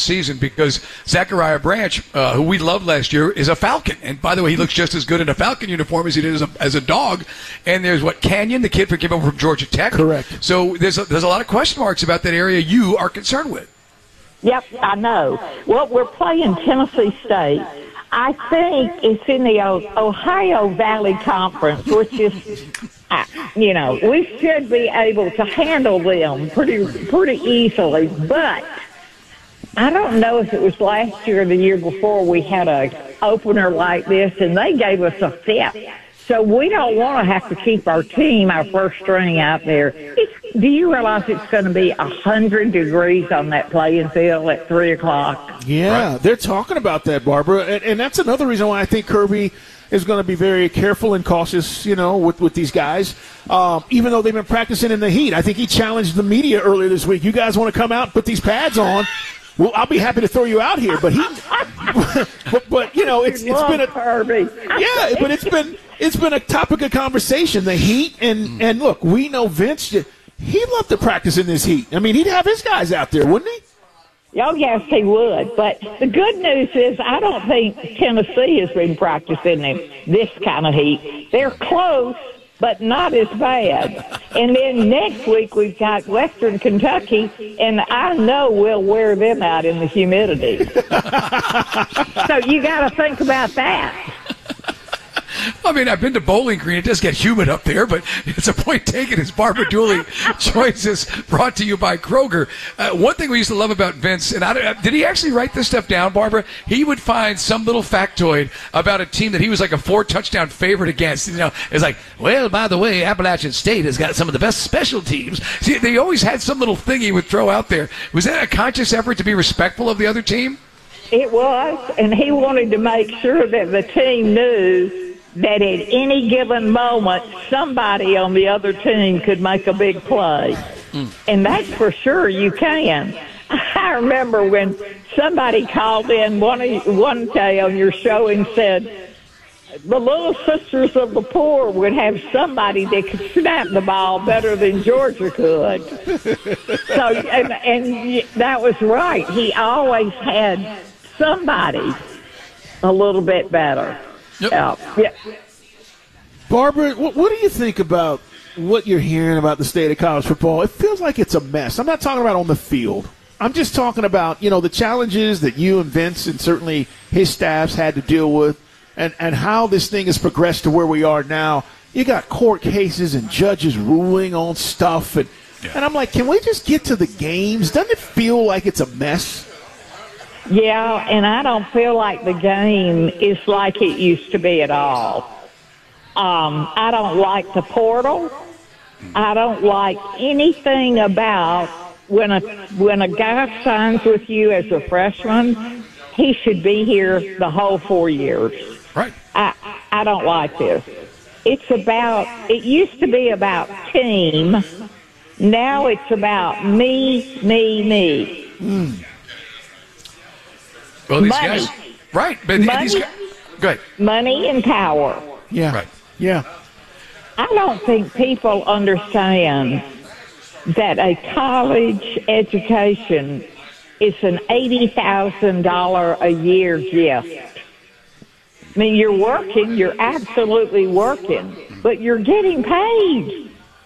season because Zachariah Branch, who we loved last year, is a Falcon. And by the way, he looks just as good in a Falcon uniform as he did as a dog. And there's Canyon, the kid who came over from Georgia Tech. Correct. So there's a lot of question marks about that area you are concerned with. Yep, I know. Well, we're playing Tennessee State. I think it's in the Ohio Valley Conference, which is, we should be able to handle them pretty easily. But I don't know if it was last year or the year before we had a opener like this, and they gave us a fit. So we don't want to have to keep our team, our first string out there. Do you realize it's going to be 100 degrees on that playing field at 3 o'clock? Yeah, right. They're talking about that, Barbara. And that's another reason why I think Kirby is going to be very careful and cautious, with these guys. Even though they've been practicing in the heat. I think he challenged the media earlier this week. You guys want to come out and put these pads on? Well, I'll be happy to throw you out here, but it's been a Kirby. Yeah, but it's been a topic of conversation, the heat, and look, we know Vince, he'd love to practice in this heat. I mean, he'd have his guys out there, wouldn't he? Oh, yes, he would. But the good news is I don't think Tennessee has been practicing in this kind of heat. They're close, but not as bad. And then next week we've got Western Kentucky, and I know we'll wear them out in the humidity. So you got to think about that. I mean, I've been to Bowling Green. It does get humid up there, but it's a point taken. As Barbara Dooley joins us, brought to you by Kroger. One thing we used to love about Vince, and did he actually write this stuff down, Barbara? He would find some little factoid about a team that he was like a 4-touchdown favorite against. It's like, well, by the way, Appalachian State has got some of the best special teams. See, they always had some little thing he would throw out there. Was that a conscious effort to be respectful of the other team? It was, and he wanted to make sure that the team knew that at any given moment, somebody on the other team could make a big play. And that's for sure you can. I remember when somebody called in one day on your show and said, the Little Sisters of the Poor would have somebody that could snap the ball better than Georgia could. So, and that was right. He always had somebody a little bit better. Yep. Yeah. Barbara, what do you think about what you're hearing about the state of college football? It feels like it's a mess. I'm not talking about on the field. I'm just talking about, the challenges that you and Vince and certainly his staffs had to deal with and how this thing has progressed to where we are now. You got court cases and judges ruling on stuff. And I'm like, can we just get to the games? Doesn't it feel like it's a mess? Yeah, and I don't feel like the game is like it used to be at all. I don't like the portal. I don't like anything about when a guy signs with you as a freshman, he should be here the whole 4 years. Right. I don't like this. It used to be about team. Now it's about me. Well, these money. guys, right? But money, these guys, go ahead. Money and power. Yeah. Right. Yeah. I don't think people understand that a college education is an $80,000 a year gift. I mean, you're absolutely working, but you're getting paid.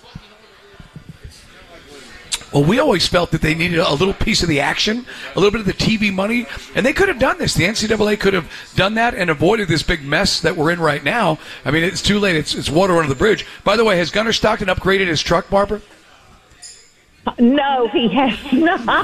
Well, we always felt that they needed a little piece of the action, a little bit of the TV money, and they could have done this. The NCAA could have done that and avoided this big mess that we're in right now. I mean, it's too late. It's water under the bridge. By the way, has Gunnar Stockton upgraded his truck, Barbara? No, he has not.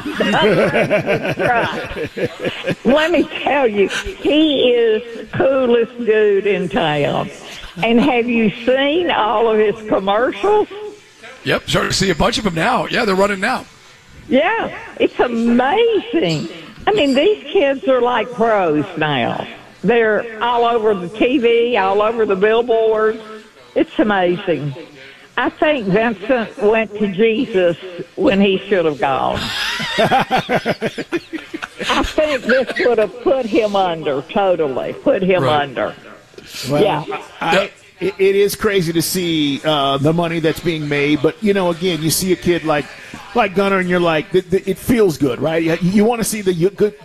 Let me tell you, he is the coolest dude in town. And have you seen all of his commercials? Yep, starting to see a bunch of them now. Yeah, they're running now. Yeah, it's amazing. I mean, these kids are like pros now. They're all over the TV, all over the billboards. It's amazing. I think Vincent went to Jesus when he should have gone. I think this would have put him under, totally. Put him under. Well, yeah. It is crazy to see the money that's being made, but again, you see a kid like Gunnar, and you're like, it feels good, right? You want to see the